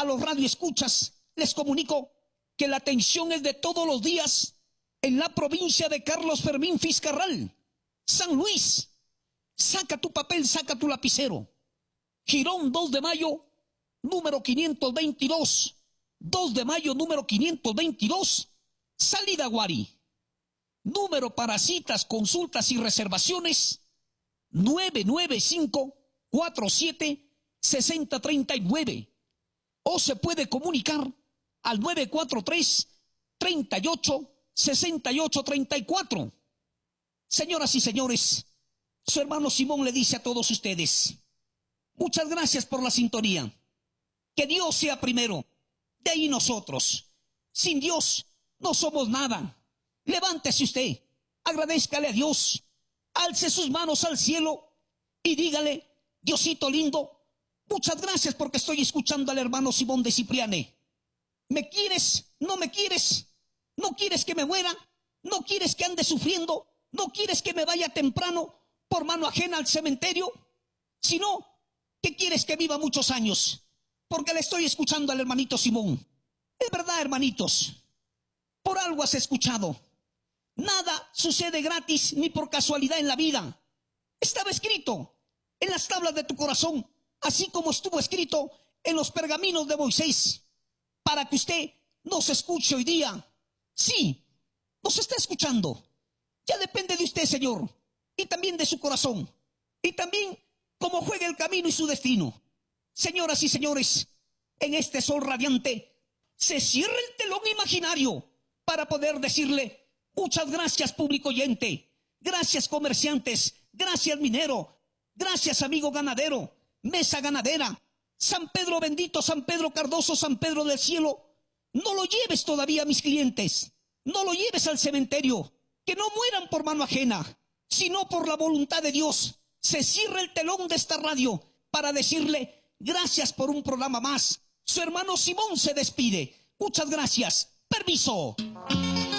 A los radioescuchas les comunico que la atención es de todos los días en la provincia de Carlos Fermín Fiscarral, San Luis. Saca tu papel, saca tu lapicero. Girón 2 de mayo, número 522. 2 de mayo, número 522. Salida Guari. Número para citas, consultas y reservaciones 995-47-6039. O se puede comunicar al 943-38-6834. Señoras y señores, su hermano Simón le dice a todos ustedes, muchas gracias por la sintonía. Que Dios sea primero, de ahí nosotros. Sin Dios no somos nada. Levántese usted, agradézcale a Dios, alce sus manos al cielo y dígale, Diosito lindo, muchas gracias porque estoy escuchando al hermano Simón de Cipriane. ¿Me quieres? ¿No me quieres? ¿No quieres que me muera? ¿No quieres que ande sufriendo? ¿No quieres que me vaya temprano por mano ajena al cementerio? Si no, ¿qué quieres que viva muchos años? Porque le estoy escuchando al hermanito Simón. Es verdad, hermanitos, por algo has escuchado. Nada sucede gratis ni por casualidad en la vida. Estaba escrito en las tablas de tu corazón, así como estuvo escrito en los pergaminos de Moisés, para que usted nos escuche hoy día. Sí, nos está escuchando. Ya depende de usted, Señor, y también de su corazón, y también cómo juega el camino y su destino. Señoras y señores, en este sol radiante se cierra el telón imaginario para poder decirle muchas gracias, público oyente, gracias, comerciantes, gracias, minero, gracias, amigo ganadero, mesa ganadera, San Pedro bendito, San Pedro Cardoso, San Pedro del cielo. No lo lleves todavía, mis clientes, no lo lleves al cementerio, que no mueran por mano ajena, sino por la voluntad de Dios. Se cierra el telón de esta radio para decirle gracias por un programa más. Su hermano Simón se despide. Muchas gracias. Permiso.